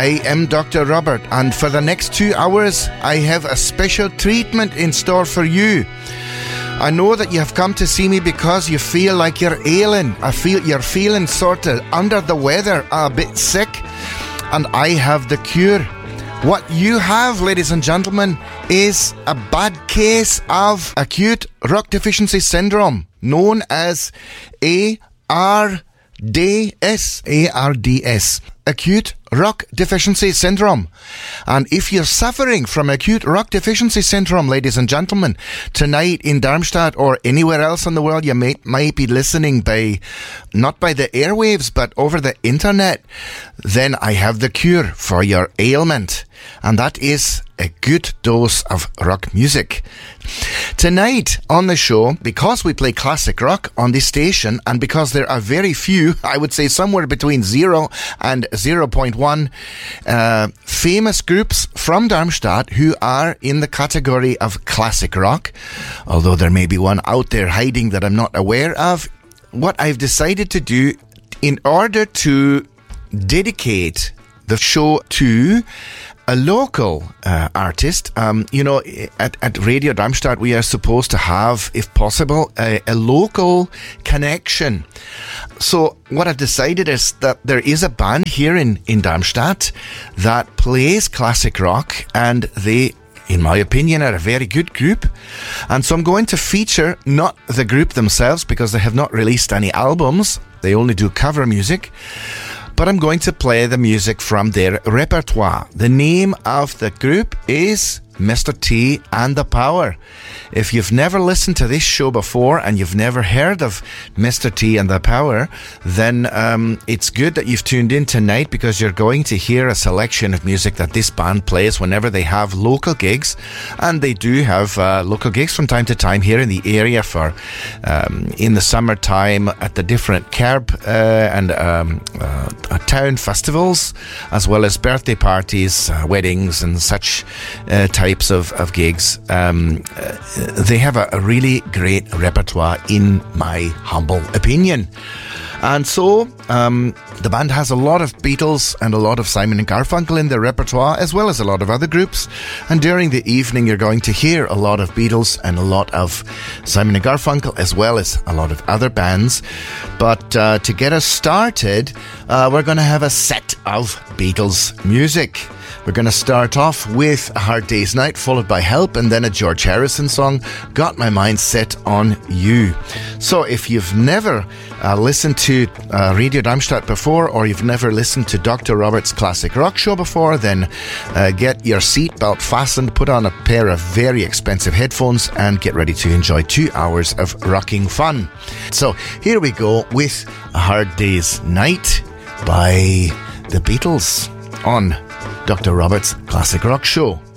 I am Dr. Robert, and for the next 2 hours, I have a special treatment in store for you. I know that you have come to see me because you feel like you're ailing. You're feeling sort of under the weather, a bit sick, and I have the cure. What you have, ladies and gentlemen, is a bad case of acute rock deficiency syndrome, known as ARDS, acute rock deficiency syndrome. And if you're suffering from acute rock deficiency syndrome, ladies and gentlemen, tonight in Darmstadt or anywhere else in the world, you might be listening not by the airwaves, but over the internet, then I have the cure for your ailment. And that is a good dose of rock music. Tonight on the show, because we play classic rock on this station, and because there are very few, I would say somewhere between 0 and 0.1 famous groups from Darmstadt who are in the category of classic rock, although there may be one out there hiding that I'm not aware of, what I've decided to do in order to dedicate the show to a local artist. At Radio Darmstadt, we are supposed to have, if possible, a local connection. So what I've decided is that there is a band here in Darmstadt that plays classic rock, and they, in my opinion, are a very good group. And so I'm going to feature not the group themselves, because they have not released any albums. They only do cover music. But I'm going to play the music from their repertoire. The name of the group is Mr. T and the Power. If you've never listened to this show before and you've never heard of Mr. T and the Power, then it's good that you've tuned in tonight, because you're going to hear a selection of music that this band plays whenever they have local gigs. And they do have local gigs from time to time here in the area for in the summertime at the different kerb and town festivals, as well as birthday parties, weddings and such types of gigs. They have a really great repertoire, in my humble opinion. And so the band has a lot of Beatles and a lot of Simon and Garfunkel in their repertoire, as well as a lot of other groups. And during the evening, you're going to hear a lot of Beatles and a lot of Simon and Garfunkel, as well as a lot of other bands. But to get us started, we're going to have a set of Beatles music. We're going to start off with A Hard Day's Night, followed by Help, and then a George Harrison song, Got My Mind Set on You. So if you've never listened to Radio Darmstadt before, or you've never listened to Dr. Robert's Classic Rock Show before, then get your seatbelt fastened, put on a pair of very expensive headphones, and get ready to enjoy 2 hours of rocking fun. So here we go with A Hard Day's Night by the Beatles on Dr. Robert's Classic Rock Show.